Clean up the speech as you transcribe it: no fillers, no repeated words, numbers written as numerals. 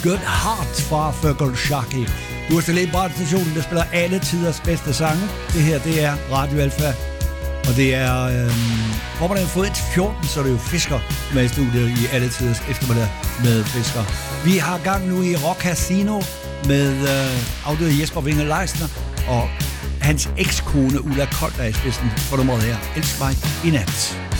Good Heart fra Fergal Sharkey. Du har stillet på radiostationen, der spiller alle tiders bedste sange. Det her, det er Radio Alfa. Og det er, hvor man har fået et 14, så er det jo Fisker med i studiet i alle tiders eftermiddag med Fisker. Vi har gang nu i Rock Casino med afdøde Jesper Winge Leisner og hans ekskone Ulla Kold, der er i spidsen for nummeret her. Elsk mig i nat.